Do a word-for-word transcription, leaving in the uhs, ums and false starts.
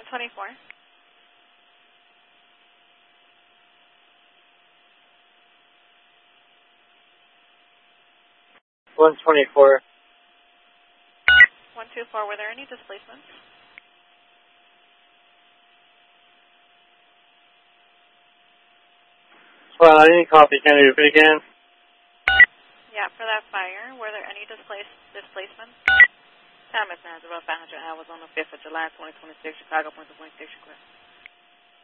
twenty-four. one twenty-four. one two four, were there any displacements? Well, I didn't copy. Can you repeat again? Yeah, for that fire, were there any displace, displacements? Time is nine zero five hundred hours on the fifth of July, twenty twenty-six, Chicago, point to point six, request.